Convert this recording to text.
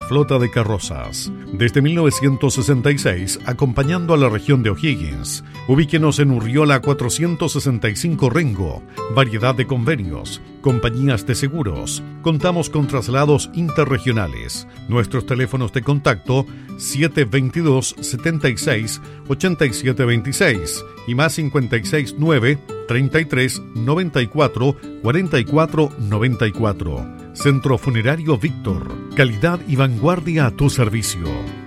flota de carrozas. Desde 1966, acompañando a la región de O'Higgins. Ubíquenos en Urriola 465 Rengo. Variedad de convenios, compañías de seguros. Contamos con traslados interregionales. Nuestros teléfonos de contacto 722-76-8726 y más 569-33-94-44-94. Centro Funerario Víctor. Calidad y vanguardia a tu servicio.